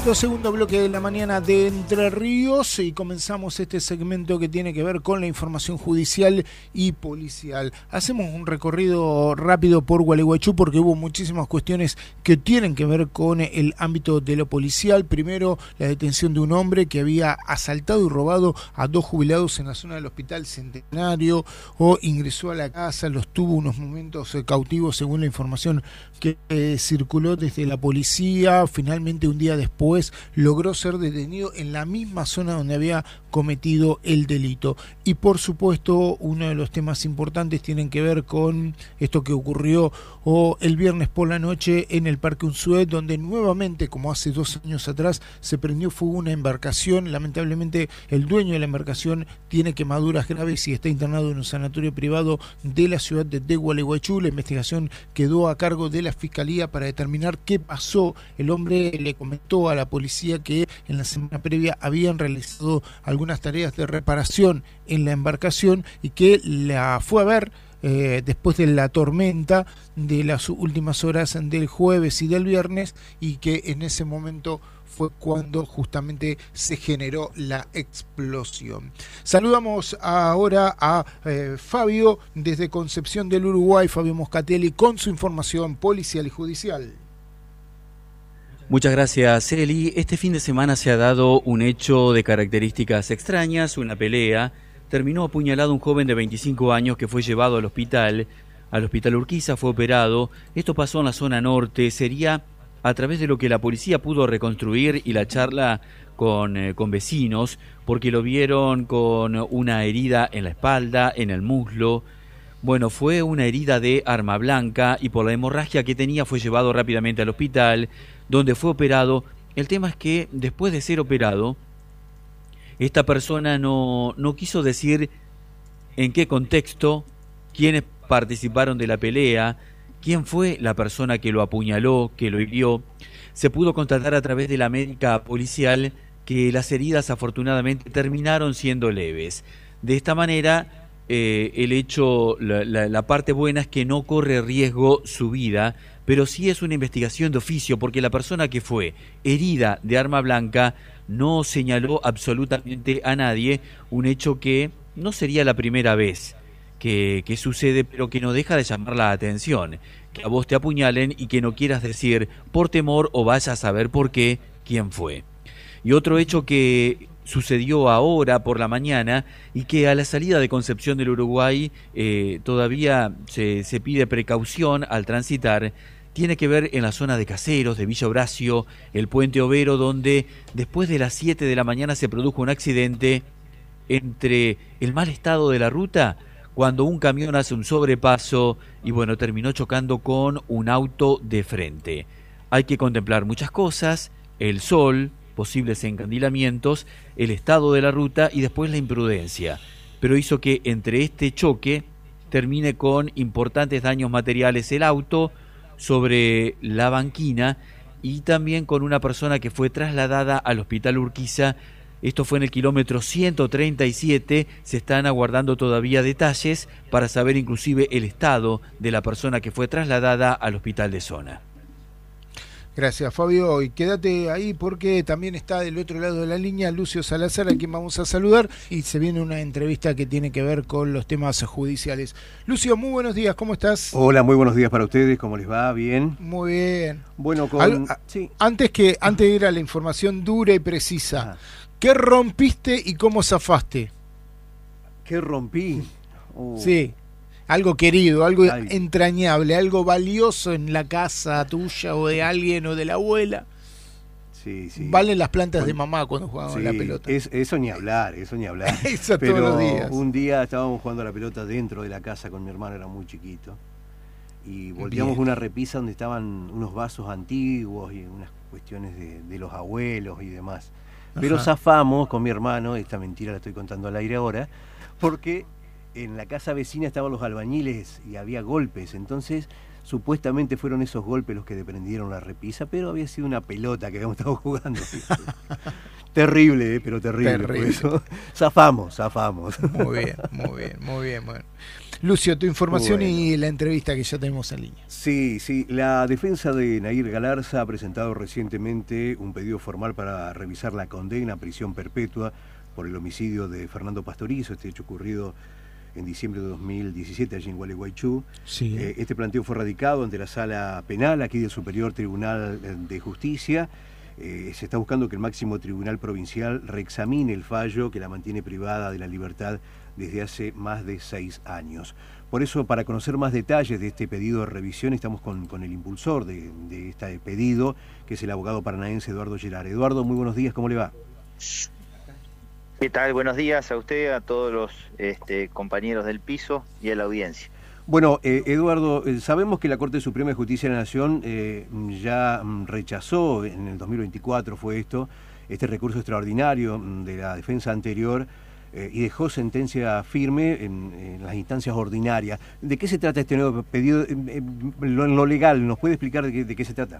minutos, segundo bloque de la mañana de Entre Ríos, y comenzamos este segmento que tiene que ver con la información judicial y policial. Hacemos un recorrido rápido por Gualeguaychú porque hubo muchísimas cuestiones que tienen que ver con el ámbito de lo policial. Primero, la detención de un hombre que había asaltado y robado a 2 jubilados en la zona del Hospital Centenario, o ingresó a la casa, los tuvo unos momentos cautivos según la información que circuló desde la policía. Finalmente, un día después, logró ser detenido en la misma zona donde había cometido el delito. Y por supuesto, uno de los temas importantes tienen que ver con esto que ocurrió el viernes por la noche en el Parque Unzué, donde nuevamente, como hace 2 años atrás, se prendió fuego una embarcación. Lamentablemente, el dueño de la embarcación tiene quemaduras graves y está internado en un sanatorio privado de la ciudad de Gualeguaychú. La investigación quedó a cargo de la Fiscalía para determinar qué pasó. El hombre le comentó a la policía que en la semana previa habían realizado algunas tareas de reparación en la embarcación y que la fue a ver después de la tormenta de las últimas horas del jueves y del viernes, y que en ese momento fue cuando justamente se generó la explosión. Saludamos ahora a Fabio desde Concepción del Uruguay, Fabio Moscatelli, con su información policial y judicial. Muchas gracias, Eli. Este fin de semana se ha dado un hecho de características extrañas, una pelea. Terminó apuñalado un joven de 25 años que fue llevado al hospital Urquiza, fue operado. Esto pasó en la zona norte. Sería a través de lo que la policía pudo reconstruir y la charla con vecinos, porque lo vieron con una herida en la espalda, en el muslo. Bueno, fue una herida de arma blanca y por la hemorragia que tenía fue llevado rápidamente al hospital, donde fue operado. El tema es que después de ser operado, esta persona no quiso decir en qué contexto, quiénes participaron de la pelea, quién fue la persona que lo apuñaló, que lo hirió. Se pudo constatar a través de la médica policial que las heridas afortunadamente terminaron siendo leves. De esta manera, el hecho, la parte buena es que no corre riesgo su vida, pero sí es una investigación de oficio, porque la persona que fue herida de arma blanca no señaló absolutamente a nadie, un hecho que no sería la primera vez que sucede, pero que no deja de llamar la atención, que a vos te apuñalen y que no quieras decir por temor o vayas a saber por qué, quién fue. Y otro hecho que sucedió ahora por la mañana y que a la salida de Concepción del Uruguay todavía se pide precaución al transitar, tiene que ver en la zona de Caseros, de Villa Horacio, el Puente Overo, donde después de las 7 de la mañana se produjo un accidente entre el mal estado de la ruta, cuando un camión hace un sobrepaso y bueno, terminó chocando con un auto de frente. Hay que contemplar muchas cosas: el sol, posibles encandilamientos, el estado de la ruta y después la imprudencia. Pero hizo que entre este choque termine con importantes daños materiales el auto sobre la banquina y también con una persona que fue trasladada al Hospital Urquiza. Esto fue en el kilómetro 137. Se están aguardando todavía detalles para saber inclusive el estado de la persona que fue trasladada al hospital de zona. Gracias, Fabio, y quédate ahí porque también está del otro lado de la línea Lucio Salazar, a quien vamos a saludar, y se viene una entrevista que tiene que ver con los temas judiciales. Lucio, muy buenos días, ¿cómo estás? Hola, muy buenos días para ustedes, ¿cómo les va? ¿Bien? Muy bien. Bueno, sí. Antes de ir a la información dura y precisa, ¿qué rompiste y cómo zafaste? ¿Qué rompí? Sí. Algo querido, algo entrañable, algo valioso en la casa tuya o de alguien o de la abuela. Sí. Valen las plantas de mamá cuando jugaban la pelota. Eso ni hablar. Eso pero todos los días. Un día estábamos jugando a la pelota dentro de la casa con mi hermano, era muy chiquito. Y volteamos una repisa donde estaban unos vasos antiguos y unas cuestiones de los abuelos y demás. Pero zafamos con mi hermano, esta mentira la estoy contando al aire ahora, porque en la casa vecina estaban los albañiles y había golpes, entonces supuestamente fueron esos golpes los que desprendieron la repisa, pero había sido una pelota que habíamos estado jugando. Terrible, pero terrible. Por eso. Zafamos. Muy bien. Bueno. Lucio, tu información Bueno. y la entrevista que ya tenemos en línea. Sí, la defensa de Nahir Galarza ha presentado recientemente un pedido formal para revisar la condena a prisión perpetua por el homicidio de Fernando Pastorizo, este hecho ocurrido en diciembre de 2017 allí en Gualeguaychú. Sí. Este planteo fue radicado ante la Sala Penal aquí del Superior Tribunal de Justicia. Se está buscando que el máximo tribunal provincial reexamine el fallo que la mantiene privada de la libertad desde hace más de 6 años. Por eso, para conocer más detalles de este pedido de revisión, estamos con el impulsor de este pedido, que es el abogado paranaense Eduardo Gerard. Eduardo, muy buenos días, ¿cómo le va? ¿Qué tal? Buenos días a usted, a todos los compañeros del piso y a la audiencia. Bueno, Eduardo, sabemos que la Corte Suprema de Justicia de la Nación ya rechazó, en el 2024 fue este recurso extraordinario de la defensa anterior y dejó sentencia firme en las instancias ordinarias. ¿De qué se trata este nuevo pedido? En lo legal, ¿nos puede explicar de qué se trata?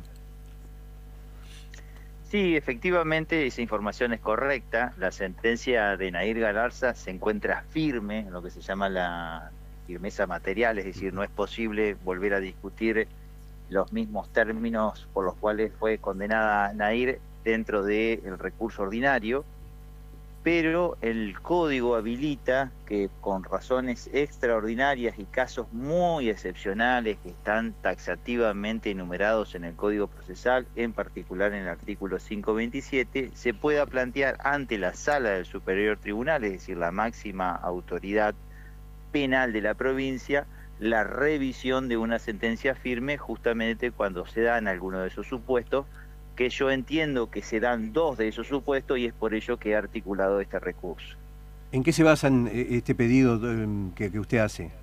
Sí, efectivamente, esa información es correcta. La sentencia de Nahir Galarza se encuentra firme, en lo que se llama la firmeza material, es decir, no es posible volver a discutir los mismos términos por los cuales fue condenada Nahir dentro del recurso ordinario, pero el código habilita que con razones extraordinarias y casos muy excepcionales que están taxativamente enumerados en el Código Procesal, en particular en el artículo 527, se pueda plantear ante la Sala del Superior Tribunal, es decir, la máxima autoridad penal de la provincia, la revisión de una sentencia firme justamente cuando se dan algunos de esos supuestos, que yo entiendo que se dan 2 de esos supuestos y es por ello que he articulado este recurso. ¿En qué se basa este pedido que usted hace?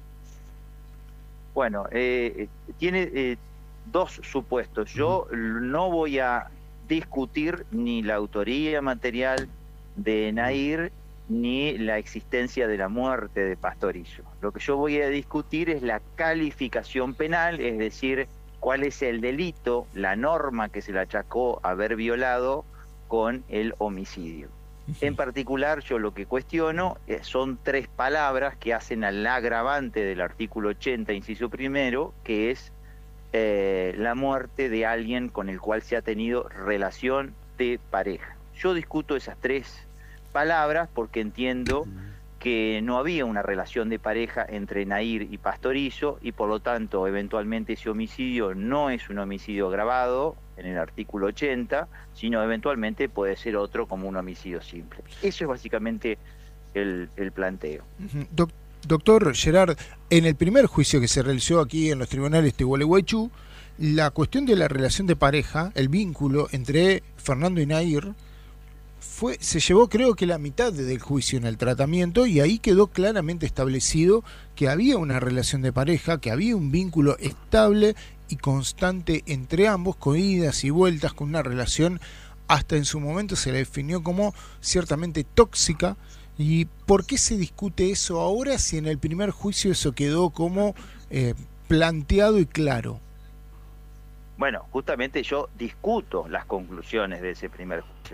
Bueno, tiene 2 supuestos. Yo no voy a discutir ni la autoría material de Nahir ni la existencia de la muerte de Pastorizo. Lo que yo voy a discutir es la calificación penal, es decir, cuál es el delito, la norma que se le achacó haber violado con el homicidio. En particular, yo lo que cuestiono son 3 palabras que hacen al agravante del artículo 80, inciso primero, que es la muerte de alguien con el cual se ha tenido relación de pareja. Yo discuto esas 3 palabras porque entiendo que no había una relación de pareja entre Nahir y Pastorizo y por lo tanto eventualmente ese homicidio no es un homicidio agravado en el artículo 80, sino eventualmente puede ser otro como un homicidio simple. Eso es básicamente el planteo. Doctor Gerard, en el primer juicio que se realizó aquí en los tribunales de Gualeguaychú, la cuestión de la relación de pareja, el vínculo entre Fernando y Nahir, se llevó creo que la mitad del juicio en el tratamiento y ahí quedó claramente establecido que había una relación de pareja, que había un vínculo estable y constante entre ambos, con idas y vueltas, con una relación hasta en su momento se la definió como ciertamente tóxica. ¿Y por qué se discute eso ahora si en el primer juicio eso quedó como planteado y claro? Bueno, justamente yo discuto las conclusiones de ese primer juicio.